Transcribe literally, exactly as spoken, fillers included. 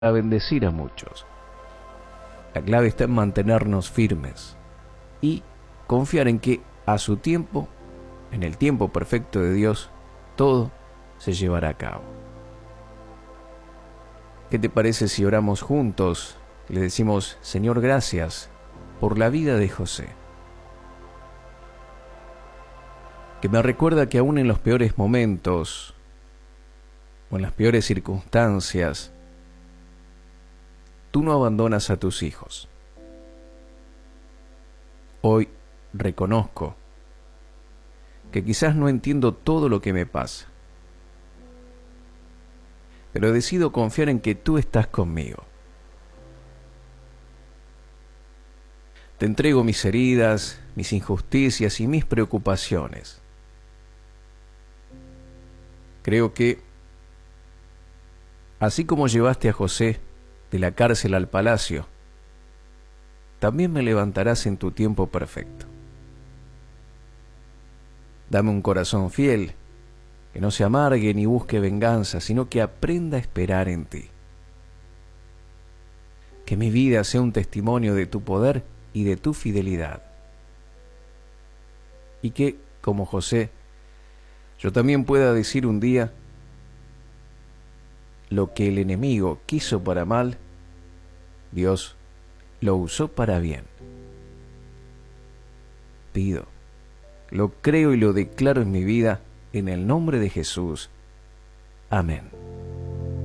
a bendecir a muchos. La clave está en mantenernos firmes y confiar en que a su tiempo, en el tiempo perfecto de Dios, todo se llevará a cabo. ¿Qué te parece si oramos juntos? Le decimos: Señor, gracias por la vida de José, que me recuerda que aún en los peores momentos o en las peores circunstancias, tú no abandonas a tus hijos. Hoy reconozco que quizás no entiendo todo lo que me pasa, pero decido confiar en que tú estás conmigo. Te entrego mis heridas, mis injusticias y mis preocupaciones. Creo que, así como llevaste a José de la cárcel al palacio, también me levantarás en tu tiempo perfecto. Dame un corazón fiel, que no se amargue ni busque venganza, sino que aprenda a esperar en ti. Que mi vida sea un testimonio de tu poder y de tu fidelidad. Y que, como José, yo también pueda decir un día: lo que el enemigo quiso para mal, Dios lo usó para bien. Pido, lo creo y lo declaro en mi vida, en el nombre de Jesús. Amén.